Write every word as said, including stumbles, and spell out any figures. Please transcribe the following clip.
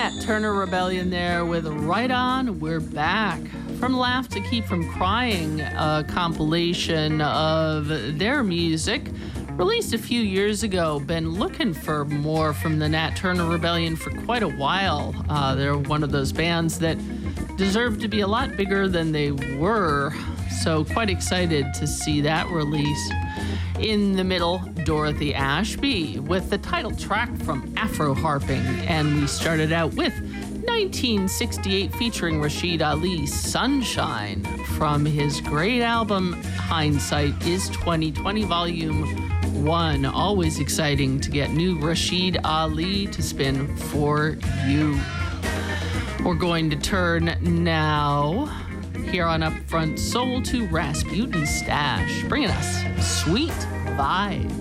Nat Turner Rebellion there with Right On, We're Back. From Laugh to Keep From Crying, a compilation of their music released a few years ago. Been looking for more from the Nat Turner Rebellion for quite a while. Uh, they're one of those bands that deserve to be a lot bigger than they were. So quite excited to see that release. In the middle, Dorothy Ashby with the title track from Afro Harping. And we started out with nineteen sixty-eight featuring Rashid Ali, Sunshine, from his great album Hindsight is twenty twenty Volume one. Always exciting to get new Rashid Ali to spin for you. We're going to turn now here on Upfront Soul to Rasputin Stash, bringing us Sweet Vibes.